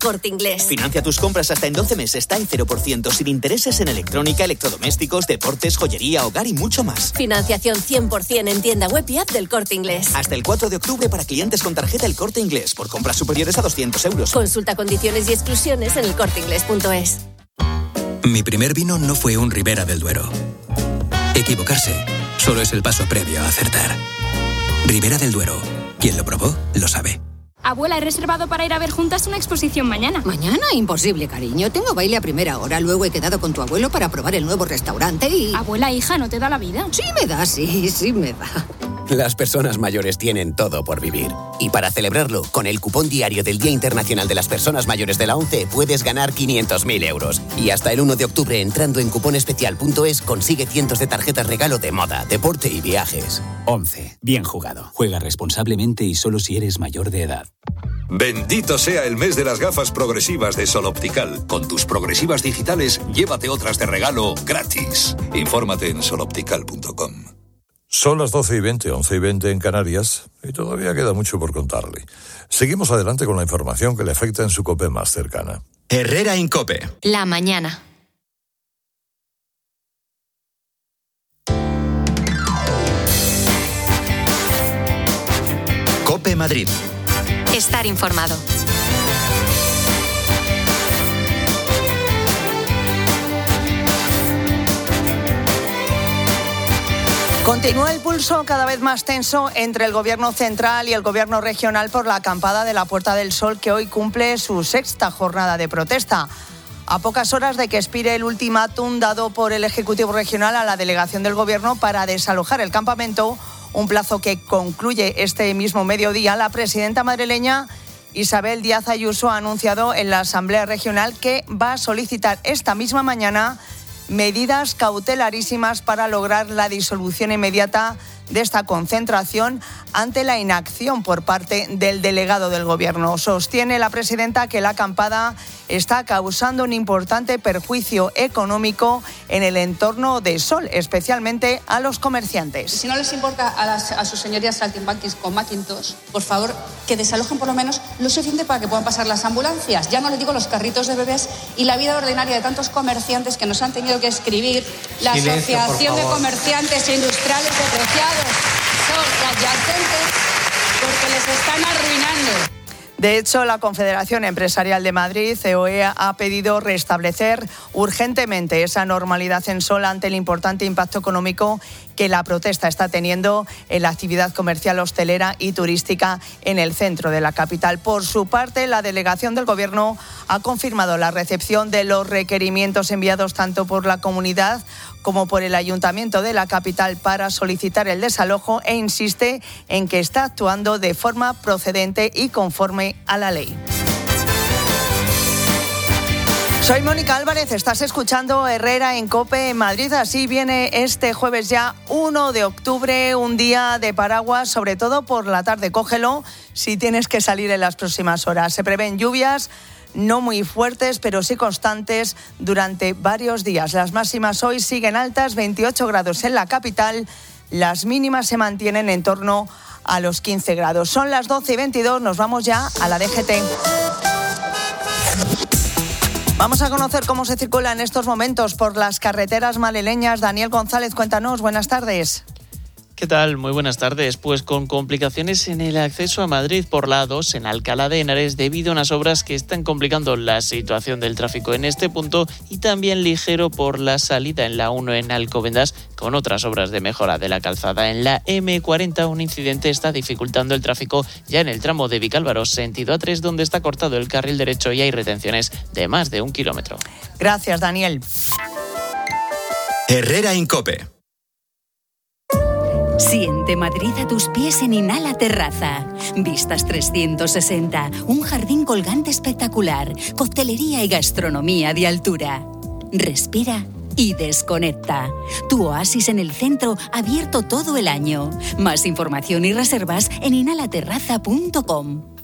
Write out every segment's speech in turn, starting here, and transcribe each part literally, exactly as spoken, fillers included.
Corte Inglés. Financia tus compras hasta en doce meses, está en cero por ciento, sin intereses en electrónica, electrodomésticos, deportes, joyería, hogar y mucho más. Financiación cien por ciento en tienda web y app del Corte Inglés. Hasta el cuatro de octubre para clientes con tarjeta El Corte Inglés, por compras superiores a doscientos euros. Consulta condiciones y exclusiones en el corte inglés punto es. Mi primer vino no fue un Ribera del Duero. Equivocarse solo es el paso previo a acertar. Ribera del Duero. Quien lo probó, lo sabe. Abuela, he reservado para ir a ver juntas una exposición mañana. ¿Mañana? Imposible, cariño. Tengo baile a primera hora. Luego he quedado con tu abuelo para probar el nuevo restaurante y... Abuela, hija, ¿no te da la vida? Sí me da, sí, sí me da. Las personas mayores tienen todo por vivir. Y para celebrarlo, con el cupón diario del Día Internacional de las Personas Mayores de la ONCE puedes ganar quinientos mil euros. Y hasta el uno de octubre, entrando en cuponespecial punto es, consigue cientos de tarjetas regalo de moda, deporte y viajes. ONCE. Bien jugado. Juega responsablemente y solo si eres mayor de edad. Bendito sea el mes de las gafas progresivas de Sol Optical. Con tus progresivas digitales, llévate otras de regalo gratis. Infórmate en sol optical punto com. Son las doce y veinte, once y veinte en Canarias, y todavía queda mucho por contarle. Seguimos adelante con la información que le afecta en su COPE más cercana. Herrera Incope. La mañana. COPE Madrid. Estar informado. Continúa el pulso cada vez más tenso entre el Gobierno central y el Gobierno regional por la acampada de la Puerta del Sol, que hoy cumple su sexta jornada de protesta. A pocas horas de que expire el ultimátum dado por el Ejecutivo regional a la delegación del Gobierno para desalojar el campamento, un plazo que concluye este mismo mediodía, la presidenta madrileña Isabel Díaz Ayuso ha anunciado en la Asamblea Regional que va a solicitar esta misma mañana medidas cautelarísimas para lograr la disolución inmediata de esta concentración ante la inacción por parte del delegado del Gobierno. Sostiene la presidenta que la acampada está causando un importante perjuicio económico en el entorno de Sol, especialmente a los comerciantes. Si no les importa a, las, a sus señorías saltimbanquis con Macintosh, por favor, que desalojen por lo menos lo suficiente para que puedan pasar las ambulancias. Ya no les digo los carritos de bebés y la vida ordinaria de tantos comerciantes que nos han tenido que escribir la Silencio, Asociación de Comerciantes e Industriales de Preciados, son adyacentes, porque les están arruinando. De hecho, la Confederación Empresarial de Madrid, C O E, ha pedido restablecer urgentemente esa normalidad en Sol ante el importante impacto económico que la protesta está teniendo en la actividad comercial, hostelera y turística en el centro de la capital. Por su parte, la delegación del Gobierno ha confirmado la recepción de los requerimientos enviados tanto por la comunidad como por el Ayuntamiento de la capital para solicitar el desalojo e insiste en que está actuando de forma procedente y conforme a la ley. Soy Mónica Álvarez, estás escuchando Herrera en COPE en Madrid. Así viene este jueves ya uno de octubre, un día de paraguas, sobre todo por la tarde. Cógelo si tienes que salir en las próximas horas. Se prevén lluvias, no muy fuertes, pero sí constantes durante varios días. Las máximas hoy siguen altas, veintiocho grados en la capital. Las mínimas se mantienen en torno a los quince grados. Son las doce y veintidós, nos vamos ya a la D G T. Vamos a conocer cómo se circula en estos momentos por las carreteras madrileñas. Daniel González, cuéntanos, buenas tardes. ¿Qué tal? Muy buenas tardes. Pues con complicaciones en el acceso a Madrid por la A dos en Alcalá de Henares debido a unas obras que están complicando la situación del tráfico en este punto y también ligero por la salida en la uno en Alcobendas con otras obras de mejora de la calzada. En la eme cuarenta un incidente está dificultando el tráfico ya en el tramo de Vicálvaro sentido A tres donde está cortado el carril derecho y hay retenciones de más de un kilómetro. Gracias, Daniel. Herrera Incope. Siente Madrid a tus pies en Inhala Terraza. Vistas trescientos sesenta, un jardín colgante espectacular, coctelería y gastronomía de altura. Respira y desconecta. Tu oasis en el centro, abierto todo el año. Más información y reservas en inhala terraza punto com.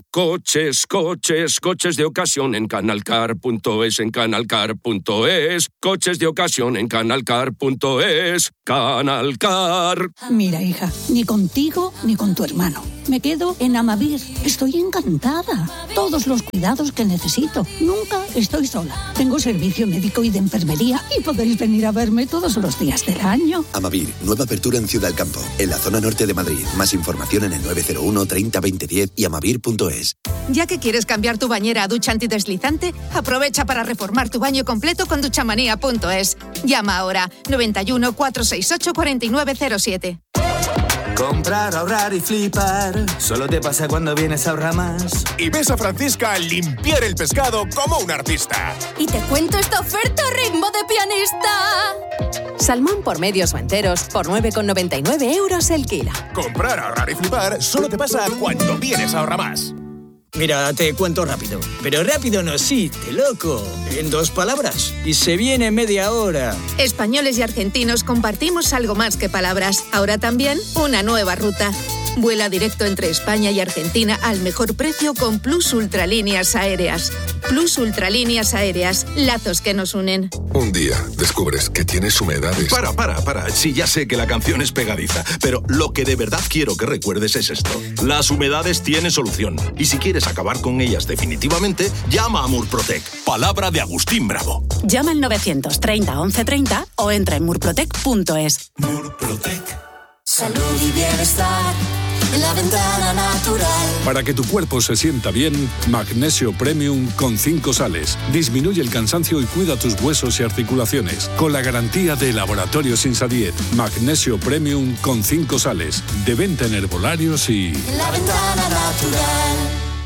Coches, coches, coches de ocasión en canalcar punto es, en canalcar punto es. Coches de ocasión en canalcar punto es. Canalcar. Mira, hija, ni contigo ni con tu hermano. Me quedo en Amavir. Estoy encantada. Todos los cuidados que necesito. Nunca estoy sola. Tengo servicio médico y de enfermería y podéis venir a verme todos los días del año. Amavir, nueva apertura en Ciudad del Campo, en la zona norte de Madrid. Más información en el nueve cero uno treinta veinte diez y amavir punto es. Ya que quieres cambiar tu bañera a ducha antideslizante, aprovecha para reformar tu baño completo con duchamanía punto es. Llama ahora noventa y uno, cuatrocientos sesenta y ocho, cuarenta y nueve cero siete. Comprar, ahorrar y flipar, solo te pasa cuando vienes a Ahorra Más. Y ves a Francisca limpiar el pescado como un artista. Y te cuento esta oferta ritmo de pianista. Salmón por medios o enteros por nueve con noventa y nueve euros el kilo. Comprar, ahorrar y flipar solo te pasa cuando vienes a Ahorra Más. Mira, te cuento rápido. Pero rápido no existe, loco. En dos palabras. Y se viene media hora. Españoles y argentinos compartimos algo más que palabras. Ahora también una nueva ruta. Vuela directo entre España y Argentina al mejor precio con Plus Ultralíneas Aéreas. Plus Ultralíneas Aéreas. Lazos que nos unen. Un día descubres que tienes humedades. Para, para, para. Sí, ya sé que la canción es pegadiza, pero lo que de verdad quiero que recuerdes es esto. Las humedades tienen solución. Y si quieres acabar con ellas definitivamente, llama a Murprotec. Palabra de Agustín Bravo. Llama al novecientos treinta once treinta o entra en murprotec punto es. Murprotec. Salud y bienestar en la ventana natural. Para que tu cuerpo se sienta bien, Magnesio Premium con cinco sales. Disminuye el cansancio y cuida tus huesos y articulaciones. Con la garantía de Laboratorios Insadiet. Magnesio Premium con cinco sales. De venta en herbolarios y... En la ventana natural.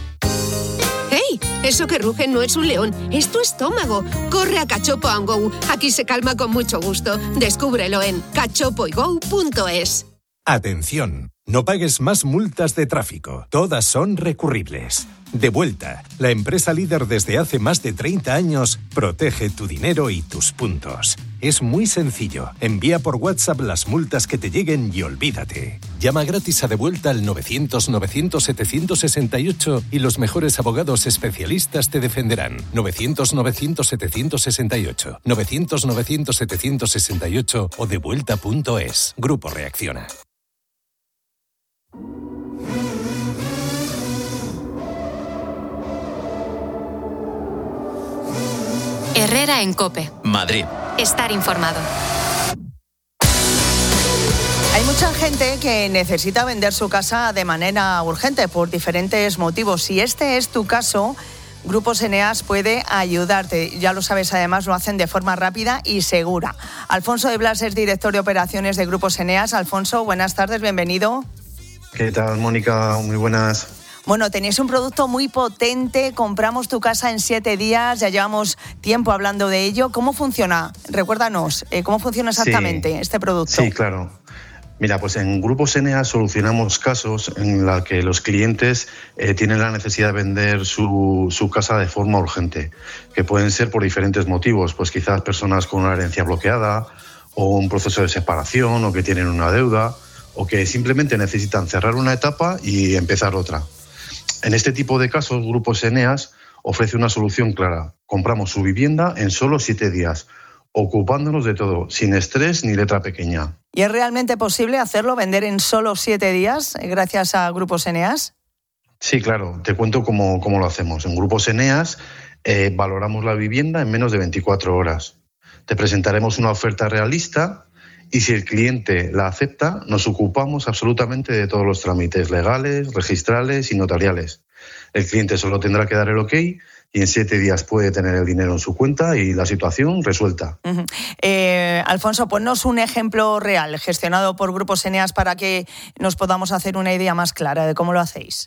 ¡Hey! Eso que ruge no es un león, es tu estómago. Corre a Cachopo and Go. Aquí se calma con mucho gusto. Descúbrelo en cachopo y go punto es. Atención, no pagues más multas de tráfico. Todas son recurribles. Devuelta, la empresa líder desde hace más de treinta años, protege tu dinero y tus puntos. Es muy sencillo. Envía por WhatsApp las multas que te lleguen y olvídate. Llama gratis a Devuelta al novecientos, novecientos, setecientos sesenta y ocho y los mejores abogados especialistas te defenderán. novecientos, novecientos, setecientos sesenta y ocho. novecientos, novecientos, setecientos sesenta y ocho o devuelta punto es. Grupo Reacciona. Herrera en COPE. Madrid. Estar informado. Hay mucha gente que necesita vender su casa de manera urgente por diferentes motivos. Si este es tu caso, Grupos Eneas puede ayudarte. Ya lo sabes, además lo hacen de forma rápida y segura. Alfonso de Blas es director de operaciones de Grupos Eneas. Alfonso, buenas tardes, bienvenido. ¿Qué tal, Mónica? Muy buenas. Bueno, tenéis un producto muy potente, compramos tu casa en siete días, ya llevamos tiempo hablando de ello. ¿Cómo funciona? Recuérdanos, eh, ¿cómo funciona exactamente sí, este producto? Sí, claro. Mira, pues en Grupos Eneas solucionamos casos en los que los clientes eh, tienen la necesidad de vender su, su casa de forma urgente, que pueden ser por diferentes motivos, pues quizás personas con una herencia bloqueada o un proceso de separación o que tienen una deuda o que simplemente necesitan cerrar una etapa y empezar otra. En este tipo de casos, Grupos Eneas ofrece una solución clara. Compramos su vivienda en solo siete días, ocupándonos de todo, sin estrés ni letra pequeña. ¿Y es realmente posible hacerlo, vender en solo siete días, gracias a Grupos Eneas? Sí, claro. Te cuento cómo, cómo lo hacemos. En Grupos Eneas eh, valoramos la vivienda en menos de veinticuatro horas. Te presentaremos una oferta realista y si el cliente la acepta, nos ocupamos absolutamente de todos los trámites legales, registrales y notariales. El cliente solo tendrá que dar el ok y en siete días puede tener el dinero en su cuenta y la situación resuelta. Uh-huh. Eh, Alfonso, ponnos un ejemplo real gestionado por Grupos Eneas para que nos podamos hacer una idea más clara de cómo lo hacéis.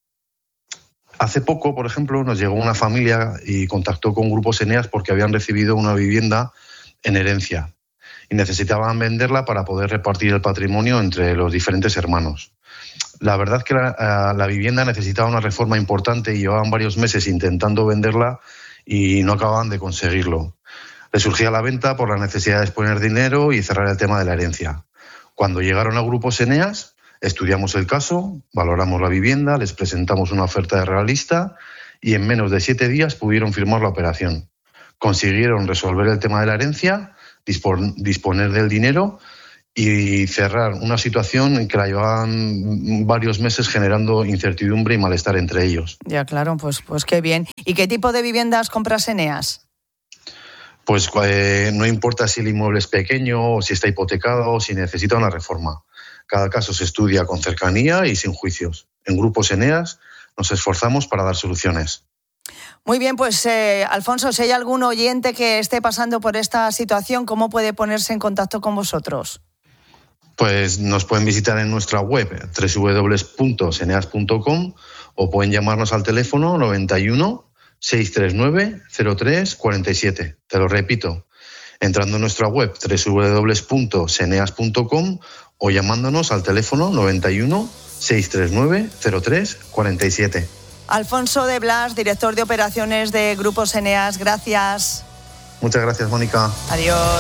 Hace poco, por ejemplo, nos llegó una familia y contactó con Grupos Eneas porque habían recibido una vivienda en herencia y necesitaban venderla para poder repartir el patrimonio entre los diferentes hermanos. La verdad es que la, la vivienda necesitaba una reforma importante y llevaban varios meses intentando venderla y no acababan de conseguirlo. Le surgía la venta por la necesidad de exponer dinero y cerrar el tema de la herencia. Cuando llegaron a Grupos Eneas, Estudiamos el caso, valoramos la vivienda, les presentamos una oferta de realista y en menos de siete días pudieron firmar la operación. Consiguieron resolver el tema de la herencia, dispon- disponer del dinero y cerrar una situación en que la llevaban varios meses generando incertidumbre y malestar entre ellos. Ya, claro, pues, pues qué bien. ¿Y qué tipo de viviendas compras Eneas? Pues eh, no importa si el inmueble es pequeño, o si está hipotecado, o si necesita una reforma. Cada caso se estudia con cercanía y sin juicios. En Grupos Eneas nos esforzamos para dar soluciones. Muy bien, pues eh, Alfonso, si hay algún oyente que esté pasando por esta situación, ¿cómo puede ponerse en contacto con vosotros? Pues nos pueden visitar en nuestra web doble u doble u doble u punto seneas punto com o pueden llamarnos al teléfono noventa y uno, seiscientos treinta y nueve, cero tres cuarenta y siete. Te lo repito, entrando en nuestra web doble u doble u doble u punto seneas punto com o llamándonos al teléfono noventa y uno, seiscientos treinta y nueve, cero tres cuarenta y siete. Alfonso de Blas, director de operaciones de Grupos Eneas, gracias. Muchas gracias, Mónica. Adiós.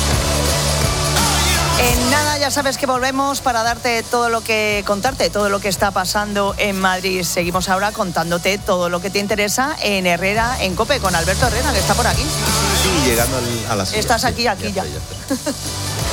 En nada, ya sabes que volvemos para darte todo lo que, contarte todo lo que está pasando en Madrid. Seguimos ahora contándote todo lo que te interesa en Herrera en COPE con Alberto Herrera, que está por aquí. Sí, llegando al, a la silla. Estás aquí, aquí ya. ya. ya.